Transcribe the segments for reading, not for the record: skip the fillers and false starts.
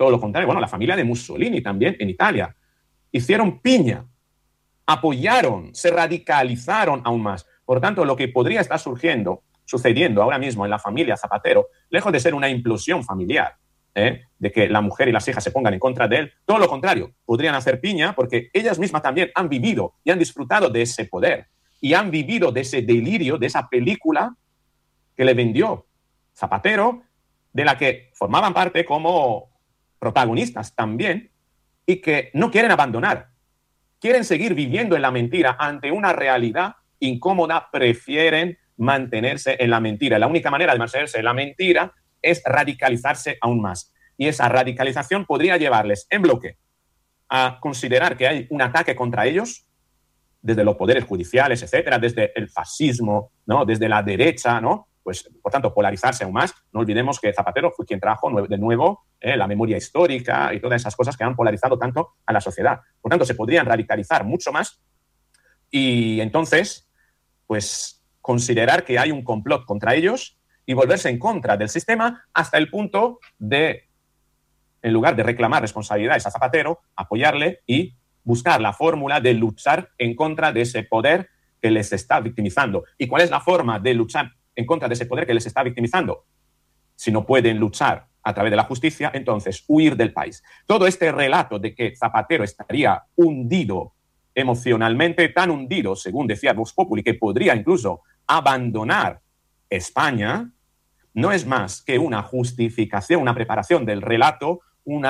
todo lo contrario. Bueno, la familia de Mussolini también en Italia. Hicieron piña, apoyaron, se radicalizaron aún más. Por tanto, lo que podría estar sucediendo ahora mismo en la familia Zapatero, lejos de ser una implosión familiar, de que la mujer y las hijas se pongan en contra de él, todo lo contrario, podrían hacer piña porque ellas mismas también han vivido y han disfrutado de ese poder y han vivido de ese delirio, de esa película que le vendió Zapatero, de la que formaban parte como protagonistas también y que no quieren abandonar. Quieren seguir viviendo en la mentira ante una realidad incómoda, prefieren mantenerse en la mentira. La única manera de mantenerse en la mentira es radicalizarse aún más. Y esa radicalización podría llevarles en bloque a considerar que hay un ataque contra ellos desde los poderes judiciales, etcétera, desde el fascismo, ¿no? Desde la derecha, ¿no? Pues, por tanto, polarizarse aún más. No olvidemos que Zapatero fue quien trajo de nuevo la memoria histórica y todas esas cosas que han polarizado tanto a la sociedad. Por tanto, se podrían radicalizar mucho más y entonces, pues, considerar que hay un complot contra ellos y volverse en contra del sistema hasta el punto de, en lugar de reclamar responsabilidades a Zapatero, apoyarle y buscar la fórmula de luchar en contra de ese poder que les está victimizando. ¿Y cuál es la forma de luchar en contra de ese poder que les está victimizando? Si no pueden luchar a través de la justicia, entonces huir del país. Todo este relato de que Zapatero estaría hundido emocionalmente, tan hundido, según decía Vox Populi, que podría incluso abandonar España, no es más que una justificación, una preparación del relato, un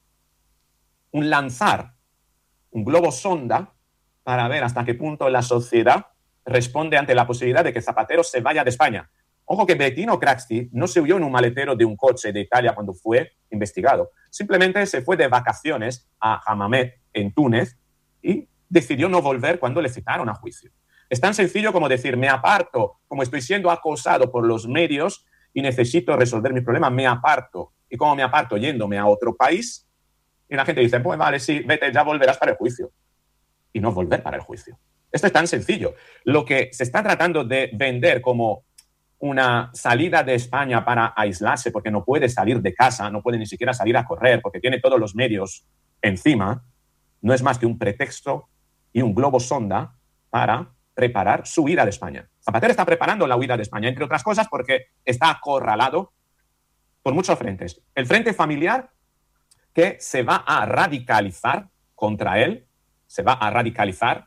lanzar un globo sonda para ver hasta qué punto la sociedad responde ante la posibilidad de que Zapatero se vaya de España. Ojo que Bettino Craxi no se huyó en un maletero de un coche de Italia cuando fue investigado. Simplemente se fue de vacaciones a Hammamet, en Túnez, y decidió no volver cuando le citaron a juicio. Es tan sencillo como decir, me aparto, como estoy siendo acosado por los medios y necesito resolver mi problema, me aparto. ¿Y cómo me aparto? Yéndome a otro país. Y la gente dice, pues vale, sí, vete, ya volverás para el juicio. Y no volver para el juicio. Esto es tan sencillo. Lo que se está tratando de vender como una salida de España para aislarse porque no puede salir de casa, no puede ni siquiera salir a correr porque tiene todos los medios encima, no es más que un pretexto y un globo sonda para preparar su huida de España. Zapatero está preparando la huida de España, entre otras cosas porque está acorralado por muchos frentes. El frente familiar, que se va a radicalizar contra él, se va a radicalizar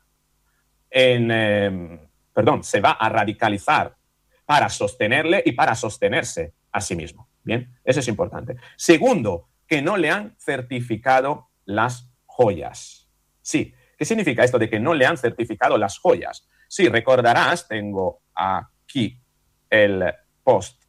se va a radicalizar para sostenerle y para sostenerse a sí mismo. Bien, eso es importante. Segundo, que no le han certificado las joyas. Sí, ¿qué significa esto de que no le han certificado las joyas? Sí, recordarás, tengo aquí el post.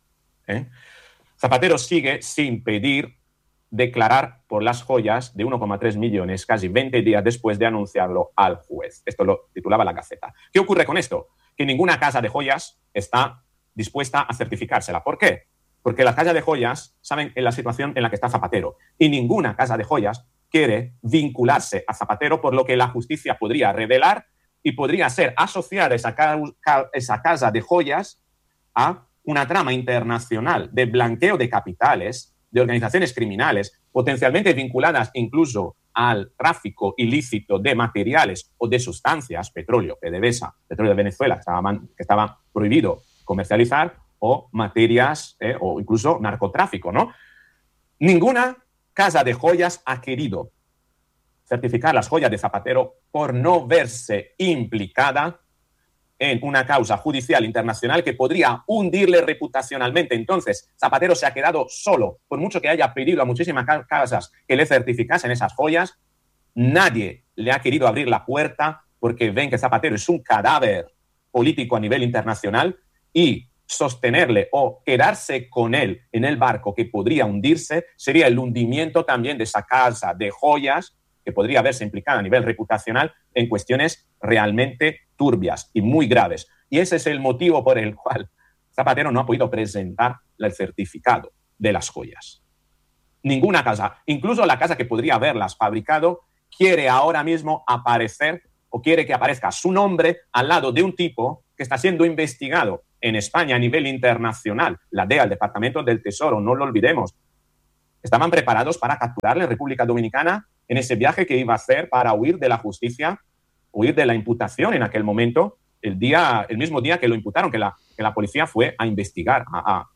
Zapatero sigue sin pedir declarar por las joyas de 1,3 millones casi 20 días después de anunciarlo al juez. Esto lo titulaba La Gaceta. ¿Qué ocurre con esto? Que ninguna casa de joyas está dispuesta a certificársela. ¿Por qué? Porque las casas de joyas saben en la situación en la que está Zapatero y ninguna casa de joyas quiere vincularse a Zapatero, por lo que la justicia podría revelar y podría ser asociada esa casa de joyas a una trama internacional de blanqueo de capitales, de organizaciones criminales, potencialmente vinculadas incluso al tráfico ilícito de materiales o de sustancias, petróleo, PDVSA, petróleo de Venezuela, que estaba prohibido comercializar, o materias o incluso narcotráfico, ¿no? Ninguna casa de joyas ha querido certificar las joyas de Zapatero por no verse implicada en una causa judicial internacional que podría hundirle reputacionalmente. Entonces, Zapatero se ha quedado solo. Por mucho que haya pedido a muchísimas casas que le certificasen esas joyas, nadie le ha querido abrir la puerta porque ven que Zapatero es un cadáver político a nivel internacional y sostenerle o quedarse con él en el barco que podría hundirse sería el hundimiento también de esa casa de joyas que podría verse implicada a nivel reputacional en cuestiones realmente turbias y muy graves. Y ese es el motivo por el cual Zapatero no ha podido presentar el certificado de las joyas. Ninguna casa, incluso la casa que podría haberlas fabricado, quiere ahora mismo aparecer o quiere que aparezca su nombre al lado de un tipo que está siendo investigado en España a nivel internacional. La DEA, el Departamento del Tesoro, no lo olvidemos, estaban preparados para capturarle en República Dominicana en ese viaje que iba a hacer para huir de la justicia, huir de la imputación en aquel momento, el mismo día que lo imputaron, que la policía fue a investigar,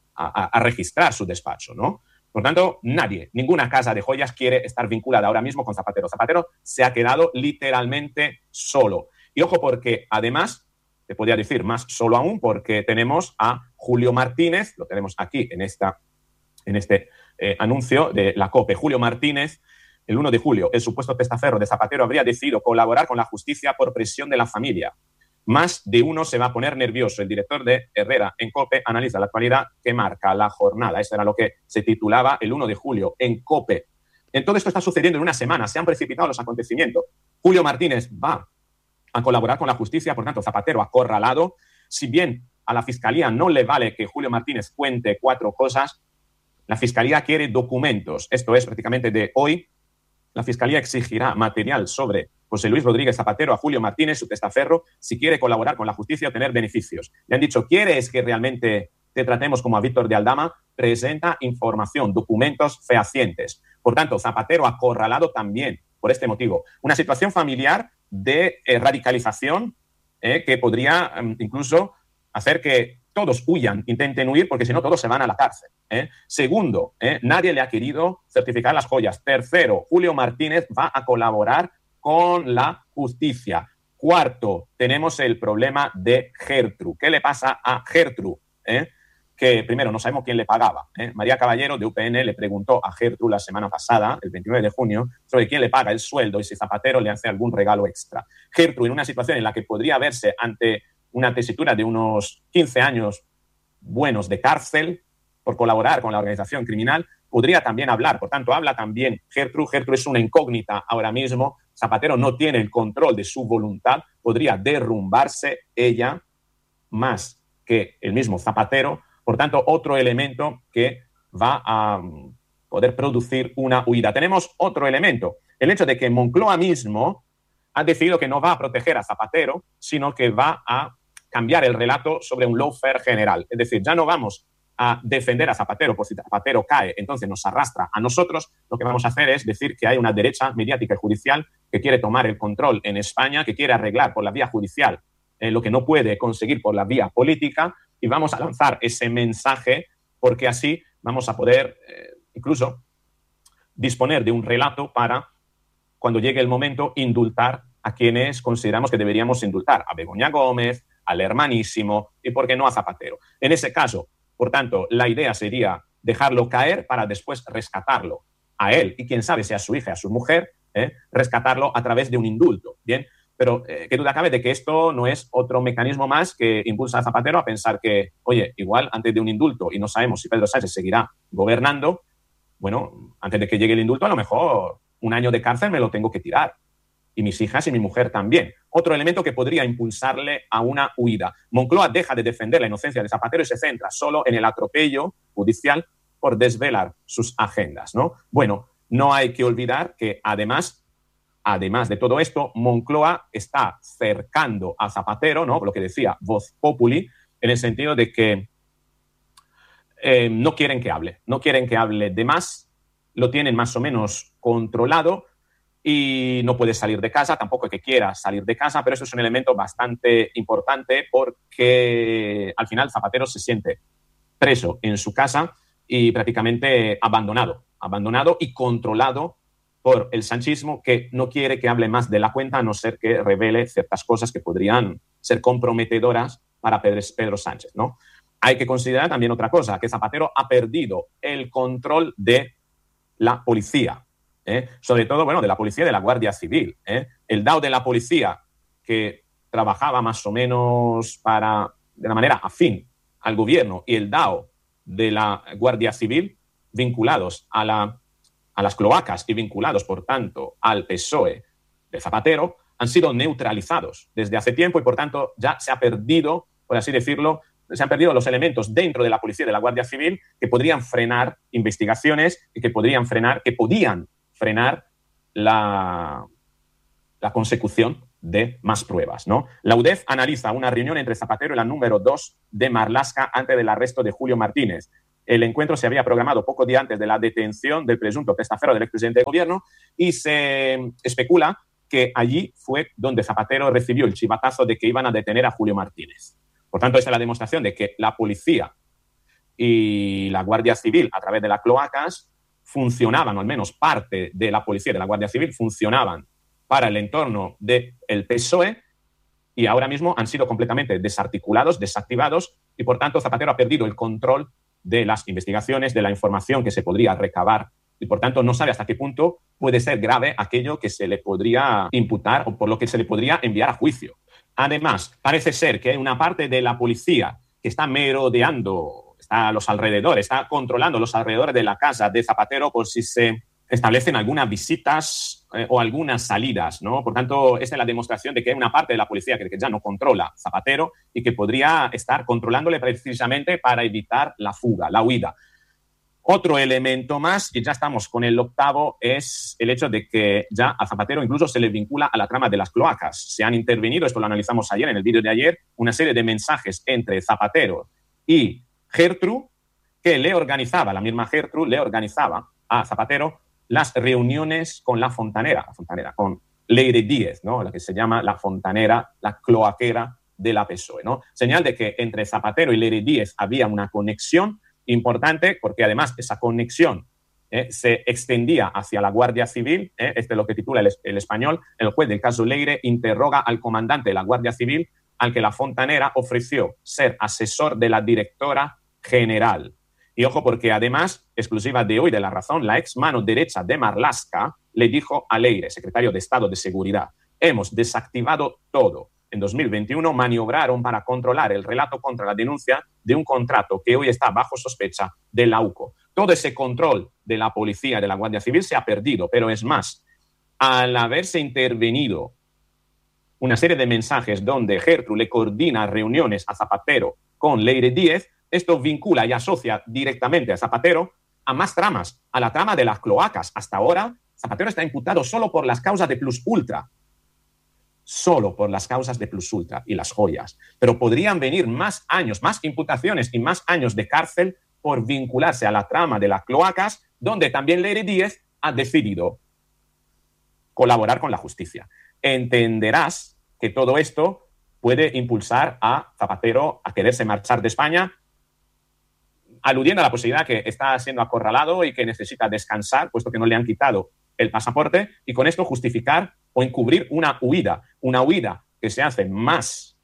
a registrar su despacho, ¿no? Por tanto, nadie, ninguna casa de joyas quiere estar vinculada ahora mismo con Zapatero. Zapatero se ha quedado literalmente solo. Y ojo, porque además, te podría decir más solo aún, porque tenemos a Julio Martínez, lo tenemos aquí en este anuncio de la COPE. Julio Martínez, el 1 de julio, el supuesto testaferro de Zapatero habría decidido colaborar con la justicia por presión de la familia. Más de uno se va a poner nervioso. El director de Herrera en COPE analiza la actualidad que marca la jornada. Eso era lo que se titulaba el 1 de julio en COPE. En todo esto está sucediendo en una semana. Se han precipitado los acontecimientos. Julio Martínez va a colaborar con la justicia, por tanto, Zapatero acorralado. Si bien a la Fiscalía no le vale que Julio Martínez cuente 4 cosas, la Fiscalía quiere documentos. Esto es prácticamente de hoy. La Fiscalía exigirá material sobre José Luis Rodríguez Zapatero a Julio Martínez, su testaferro, si quiere colaborar con la justicia o tener beneficios. Le han dicho, ¿quieres que realmente te tratemos como a Víctor de Aldama? Presenta información, documentos fehacientes. Por tanto, Zapatero acorralado también por este motivo. Una situación familiar de radicalización que podría incluso hacer que todos huyan, intenten huir, porque si no todos se van a la cárcel. Segundo, nadie le ha querido certificar las joyas. Tercero, Julio Martínez va a colaborar con la justicia. Cuarto, tenemos el problema de Gertrude. ¿Qué le pasa a Gertrude? Que primero no sabemos quién le pagaba. María Caballero de UPN le preguntó a Gertrude la semana pasada, el 29 de junio, sobre quién le paga el sueldo y si Zapatero le hace algún regalo extra. Gertrude, en una situación en la que podría verse ante una tesitura de unos 15 años buenos de cárcel por colaborar con la organización criminal, podría también hablar. Por tanto, habla también Gertrude. Gertrude es una incógnita ahora mismo. Zapatero no tiene el control de su voluntad. Podría derrumbarse ella más que el mismo Zapatero. Por tanto, otro elemento que va a poder producir una huida. Tenemos otro elemento, el hecho de que Moncloa mismo ha decidido que no va a proteger a Zapatero, sino que va a cambiar el relato sobre un lawfare general. Es decir, ya no vamos a defender a Zapatero, por si Zapatero cae, entonces nos arrastra a nosotros. Lo que vamos a hacer es decir que hay una derecha mediática y judicial que quiere tomar el control en España, que quiere arreglar por la vía judicial lo que no puede conseguir por la vía política, y vamos a lanzar ese mensaje porque así vamos a poder incluso disponer de un relato para, cuando llegue el momento, indultar a quienes consideramos que deberíamos indultar, a Begoña Gómez, al hermanísimo y, ¿por qué no, a Zapatero? En ese caso, por tanto, la idea sería dejarlo caer para después rescatarlo a él y, quién sabe, si a su hija, a su mujer, rescatarlo a través de un indulto. Bien, pero qué duda cabe de que esto no es otro mecanismo más que impulsa a Zapatero a pensar que, oye, igual antes de un indulto, y no sabemos si Pedro Sánchez seguirá gobernando, bueno, antes de que llegue el indulto, a lo mejor un año de cárcel me lo tengo que tirar. Y mis hijas y mi mujer también. Otro elemento que podría impulsarle a una huida. Moncloa deja de defender la inocencia de Zapatero y se centra solo en el atropello judicial por desvelar sus agendas, ¿no? Bueno, no hay que olvidar que además de todo esto, Moncloa está cercando a Zapatero, ¿no? Lo que decía Voz Populi, en el sentido de que no quieren que hable de más, lo tienen más o menos controlado y no puede salir de casa, tampoco es que quiera salir de casa, pero eso es un elemento bastante importante porque al final Zapatero se siente preso en su casa y prácticamente abandonado y controlado por el sanchismo, que no quiere que hable más de la cuenta a no ser que revele ciertas cosas que podrían ser comprometedoras para Pedro Sánchez, ¿no? Hay que considerar también otra cosa, que Zapatero ha perdido el control de la policía, sobre todo, bueno, de la policía y de la Guardia Civil. El DAO de la policía, que trabajaba más o menos de la manera afín al gobierno, y el DAO de la Guardia Civil, vinculados a las cloacas y vinculados, por tanto, al PSOE de Zapatero, han sido neutralizados desde hace tiempo y, por tanto, ya se ha perdido, por así decirlo, se han perdido los elementos dentro de la policía y de la Guardia Civil que podrían frenar investigaciones y que podían frenar la consecución de más pruebas, ¿no? La UDEF analiza una reunión entre Zapatero y la número 2 de Marlaska antes del arresto de Julio Martínez. El encuentro se había programado poco día antes de la detención del presunto testaferro del expresidente del gobierno y se especula que allí fue donde Zapatero recibió el chivatazo de que iban a detener a Julio Martínez. Por tanto, esa es la demostración de que la policía y la Guardia Civil, a través de las cloacas, funcionaban, o al menos parte de la policía y de la Guardia Civil funcionaban para el entorno del PSOE, y ahora mismo han sido completamente desarticulados, desactivados, y por tanto Zapatero ha perdido el control de las investigaciones, de la información que se podría recabar, y por tanto no sabe hasta qué punto puede ser grave aquello que se le podría imputar o por lo que se le podría enviar a juicio. Además, parece ser que hay una parte de la policía que está merodeando, está a los alrededores, está controlando los alrededores de la casa de Zapatero por si se establecen algunas visitas o algunas salidas, ¿no? Por tanto, esta es la demostración de que hay una parte de la policía que ya no controla Zapatero y que podría estar controlándole precisamente para evitar la fuga, la huida. Otro elemento más, y ya estamos con el octavo, es el hecho de que ya a Zapatero incluso se le vincula a la trama de las cloacas. Se han intervenido, esto lo analizamos ayer en el vídeo de ayer, una serie de mensajes entre Zapatero y Gertrude, que le organizaba, la misma Gertrude le organizaba a Zapatero las reuniones con la fontanera, con Leire Díez, ¿no? La que se llama la fontanera, la cloaquera de la PSOE, ¿no? Señal de que entre Zapatero y Leire Díez había una conexión importante, porque además esa conexión se extendía hacia la Guardia Civil. Este es lo que titula el Español. El juez del caso Leire interroga al comandante de la Guardia Civil, al que la fontanera ofreció ser asesor de la directora general. Y ojo, porque además, exclusiva de hoy de La Razón, la ex mano derecha de Marlaska le dijo a Leire, secretario de Estado de Seguridad: hemos desactivado todo. En 2021 maniobraron para controlar el relato contra la denuncia de un contrato que hoy está bajo sospecha de la UCO. Todo ese control de la policía y de la Guardia Civil se ha perdido, pero es más, al haberse intervenido una serie de mensajes donde Gertrude le coordina reuniones a Zapatero con Leire Díez, esto vincula y asocia directamente a Zapatero a más tramas, a la trama de las cloacas. Hasta ahora, Zapatero está imputado solo por las causas de Plus Ultra. Solo por las causas de Plus Ultra y las joyas. Pero podrían venir más años, más imputaciones y más años de cárcel por vincularse a la trama de las cloacas, donde también Leire Díez ha decidido colaborar con la justicia. Entenderás que todo esto puede impulsar a Zapatero a quererse marchar de España, aludiendo a la posibilidad que está siendo acorralado y que necesita descansar, puesto que no le han quitado el pasaporte, y con esto justificar o encubrir una huida que se hace más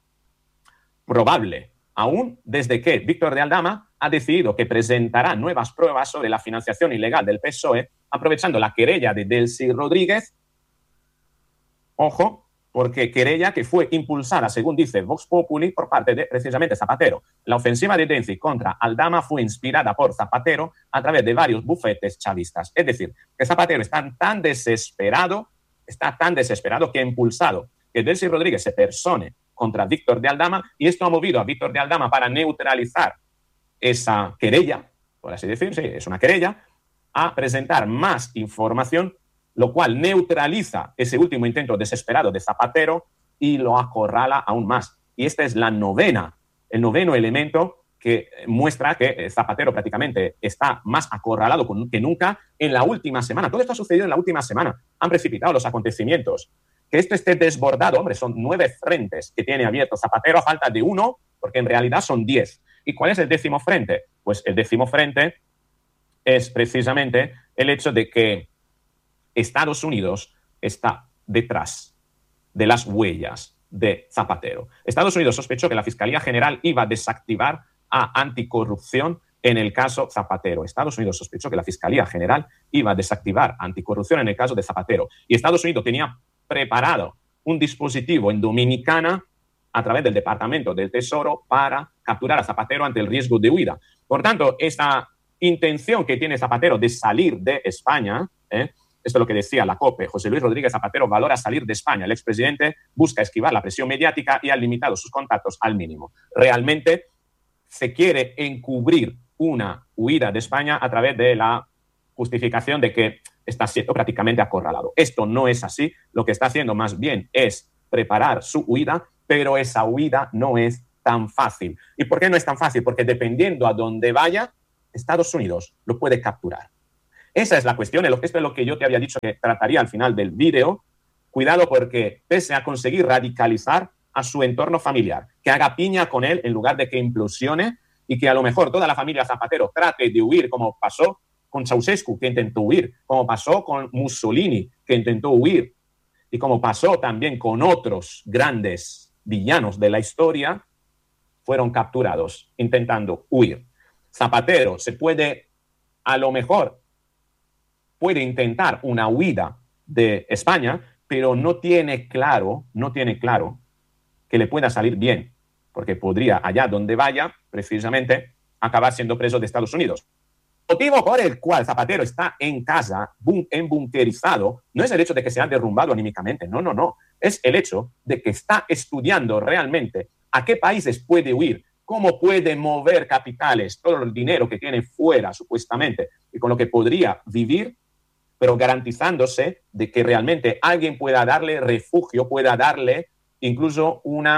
probable aún desde que Víctor de Aldama ha decidido que presentará nuevas pruebas sobre la financiación ilegal del PSOE, aprovechando la querella de Delcy Rodríguez. Ojo, porque querella que fue impulsada, según dice Vox Populi, por parte de precisamente Zapatero. La ofensiva de Delcy contra Aldama fue inspirada por Zapatero a través de varios bufetes chavistas. Es decir, que Zapatero está tan desesperado que ha impulsado que Delcy Rodríguez se persone contra Víctor de Aldama, y esto ha movido a Víctor de Aldama para neutralizar esa querella, por así decir, sí, es una querella, a presentar más información, lo cual neutraliza ese último intento desesperado de Zapatero y lo acorrala aún más. Y este es el noveno elemento que muestra que Zapatero prácticamente está más acorralado que nunca en la última semana. Todo esto ha sucedido en la última semana. Han precipitado los acontecimientos. Que esto esté desbordado, hombre, son 9 frentes que tiene abierto Zapatero a falta de uno, porque en realidad son 10. ¿Y cuál es el 10º frente? Pues el 10º frente es precisamente el hecho de que Estados Unidos está detrás de las huellas de Zapatero. Estados Unidos sospechó que la Fiscalía General iba a desactivar a anticorrupción en el caso Zapatero. Estados Unidos sospechó que la Fiscalía General iba a desactivar anticorrupción en el caso de Zapatero. Y Estados Unidos tenía preparado un dispositivo en Dominicana a través del Departamento del Tesoro para capturar a Zapatero ante el riesgo de huida. Por tanto, esta intención que tiene Zapatero de salir de España, esto es lo que decía la COPE, José Luis Rodríguez Zapatero valora salir de España. El expresidente busca esquivar la presión mediática y ha limitado sus contactos al mínimo. Realmente se quiere encubrir una huida de España a través de la justificación de que está siendo prácticamente acorralado. Esto no es así. Lo que está haciendo más bien es preparar su huida, pero esa huida no es tan fácil. ¿Y por qué no es tan fácil? Porque dependiendo a dónde vaya, Estados Unidos lo puede capturar. Esa es la cuestión. Esto es lo que yo te había dicho que trataría al final del vídeo. Cuidado porque pese a conseguir radicalizar a su entorno familiar, que haga piña con él en lugar de que implosione y que a lo mejor toda la familia Zapatero trate de huir como pasó con Ceausescu, que intentó huir, como pasó con Mussolini, que intentó huir, y como pasó también con otros grandes villanos de la historia, fueron capturados intentando huir. Zapatero a lo mejor puede intentar una huida de España, pero no tiene claro que le pueda salir bien, porque podría, allá donde vaya, precisamente, acabar siendo preso de Estados Unidos. El motivo por el cual Zapatero está en casa, embunkerizado, no es el hecho de que se ha derrumbado anímicamente, no. Es el hecho de que está estudiando realmente a qué países puede huir, cómo puede mover capitales, todo el dinero que tiene fuera, supuestamente, y con lo que podría vivir, pero garantizándose de que realmente alguien pueda darle refugio, pueda darle incluso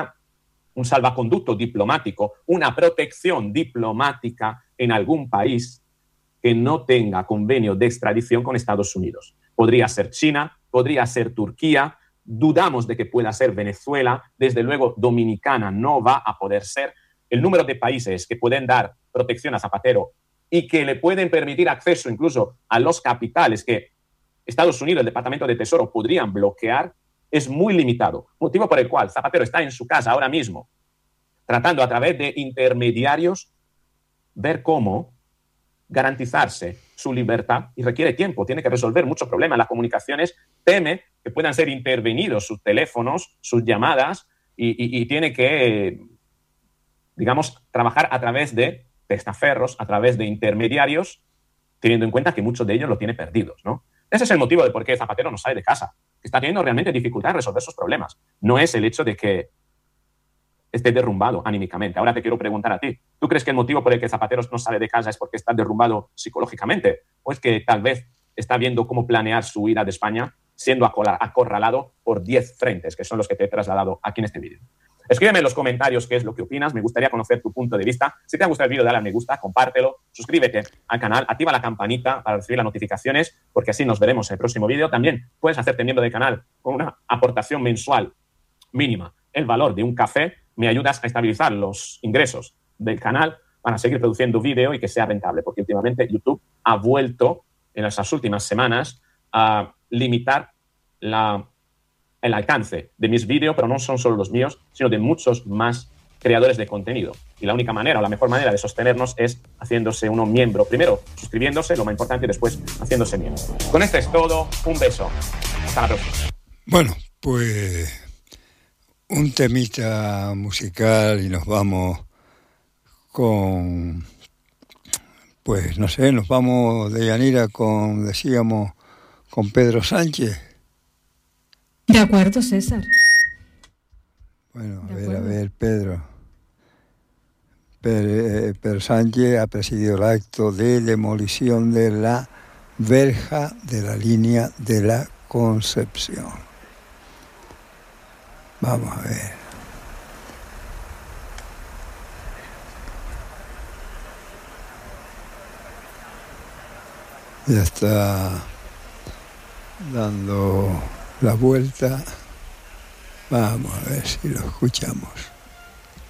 un salvaconducto diplomático, una protección diplomática en algún país que no tenga convenio de extradición con Estados Unidos. Podría ser China, podría ser Turquía, dudamos de que pueda ser Venezuela, desde luego Dominicana no va a poder ser. El número de países que pueden dar protección a Zapatero y que le pueden permitir acceso incluso a los capitales que Estados Unidos, el Departamento de Tesoro, podrían bloquear, es muy limitado. Motivo por el cual Zapatero está en su casa ahora mismo, tratando a través de intermediarios ver cómo garantizarse su libertad, y requiere tiempo, tiene que resolver muchos problemas. Las comunicaciones, teme que puedan ser intervenidos sus teléfonos, sus llamadas, y tiene que, digamos, trabajar a través de testaferros, a través de intermediarios, teniendo en cuenta que muchos de ellos lo tiene perdidos, ¿no? Ese es el motivo de por qué Zapatero no sale de casa, que está teniendo realmente dificultad en resolver sus problemas. No es el hecho de que esté derrumbado anímicamente. Ahora te quiero preguntar a ti, ¿tú crees que el motivo por el que Zapatero no sale de casa es porque está derrumbado psicológicamente? ¿O es que tal vez está viendo cómo planear su huida de España siendo acorralado por 10 frentes, que son los que te he trasladado aquí en este vídeo? Escríbeme en los comentarios qué es lo que opinas, me gustaría conocer tu punto de vista. Si te ha gustado el vídeo, dale a me gusta, compártelo, suscríbete al canal, activa la campanita para recibir las notificaciones, porque así nos veremos en el próximo vídeo. También puedes hacerte miembro del canal con una aportación mensual mínima. El valor de un café, me ayudas a estabilizar los ingresos del canal para seguir produciendo vídeo y que sea rentable, porque últimamente YouTube ha vuelto en las últimas semanas a limitar el alcance de mis vídeos, pero no son solo los míos, sino de muchos más creadores de contenido. Y la única manera o la mejor manera de sostenernos es haciéndose uno miembro. Primero, suscribiéndose, lo más importante, y después haciéndose miembro. Con esto es todo. Un beso. Hasta la próxima. Bueno, pues un temita musical y nos vamos con, pues no sé, nos vamos de Yanira decíamos, con Pedro Sánchez. De acuerdo, César. Bueno, a ver, Pedro. Pedro Sánchez ha presidido el acto de demolición de la verja de la línea de la Concepción. Vamos a ver. Ya está dando la vuelta. Vamos a ver si lo escuchamos.